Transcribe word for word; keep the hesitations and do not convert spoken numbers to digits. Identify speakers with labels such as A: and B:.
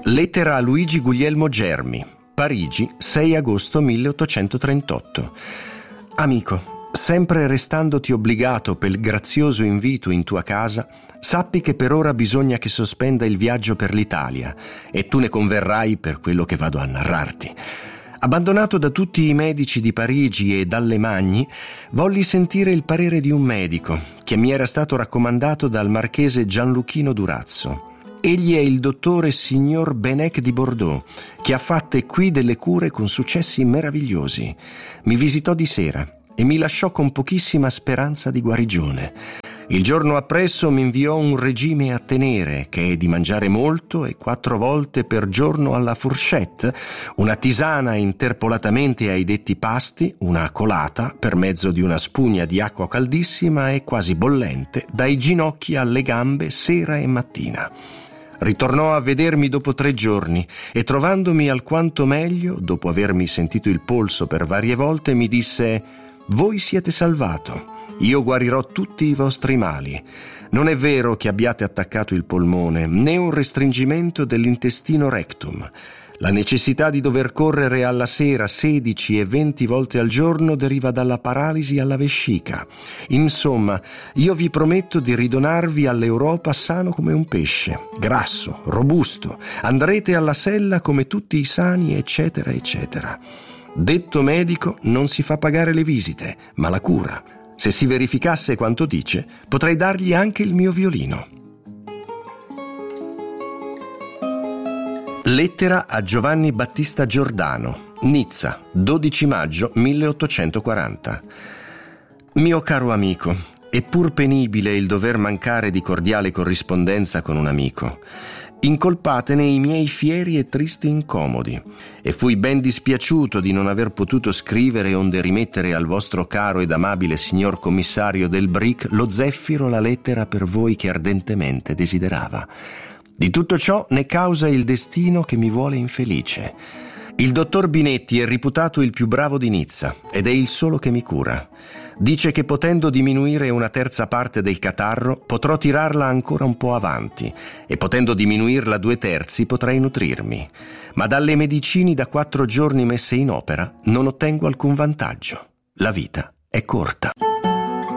A: Lettera a Luigi Guglielmo Germi, Parigi, sei agosto milleottocentotrentotto. Amico, sempre restandoti obbligato pel grazioso invito in tua casa, sappi che per ora bisogna che sospenda il viaggio per l'Italia, e tu ne converrai per quello che vado a narrarti. Abbandonato da tutti i medici di Parigi e dalle Magni, volli sentire il parere di un medico che mi era stato raccomandato dal marchese Gianluchino Durazzo. Egli è il dottore signor Benec di Bordeaux, che ha fatte qui delle cure con successi meravigliosi. Mi visitò di sera e mi lasciò con pochissima speranza di guarigione. Il giorno appresso mi inviò un regime a tenere, che è di mangiare molto e quattro volte per giorno alla fourchette, una tisana interpolatamente ai detti pasti, una colata per mezzo di una spugna di acqua caldissima e quasi bollente, dai ginocchi alle gambe sera e mattina. Ritornò a vedermi dopo tre giorni e, trovandomi alquanto meglio, dopo avermi sentito il polso per varie volte, mi disse: «Voi siete salvato, io guarirò tutti i vostri mali. Non è vero che abbiate attaccato il polmone, né un restringimento dell'intestino rectum. La necessità di dover correre alla sera sedici e venti volte al giorno deriva dalla paralisi alla vescica. Insomma, io vi prometto di ridonarvi all'Europa sano come un pesce, grasso, robusto. Andrete alla sella come tutti i sani, eccetera, eccetera. Detto medico non si fa pagare le visite, ma la cura. Se si verificasse quanto dice, potrei dargli anche il mio violino». Lettera a Giovanni Battista Giordano, Nizza, dodici maggio milleottocentoquaranta. Mio caro amico, è pur penibile il dover mancare di cordiale corrispondenza con un amico. Incolpatene i miei fieri e tristi incomodi, e fui ben dispiaciuto di non aver potuto scrivere onde rimettere al vostro caro ed amabile signor commissario del B R I C lo zeffiro la lettera per voi che ardentemente desiderava. Di tutto ciò ne causa il destino che mi vuole infelice. Il dottor Binetti è riputato il più bravo di Nizza ed è il solo che mi cura. Dice che potendo diminuire una terza parte del catarro potrò tirarla ancora un po' avanti e potendo diminuirla due terzi potrei nutrirmi. Ma dalle medicine da quattro giorni messe in opera non ottengo alcun vantaggio. La vita è corta.